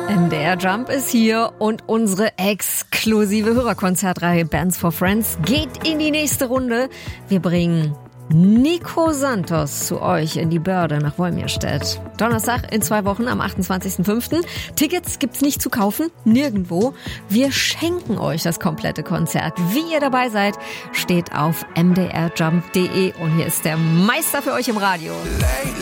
MDR Jump ist hier und unsere exklusive Hörerkonzertreihe Bands for Friends geht in die nächste Runde. Wir bringen Nico Santos zu euch in die Börde nach Wolmirstedt. Donnerstag in 2 Wochen am 28.05. Tickets gibt's nicht zu kaufen, nirgendwo. Wir schenken euch das komplette Konzert. Wie ihr dabei seid, steht auf mdrjump.de und hier ist der Meister für euch im Radio.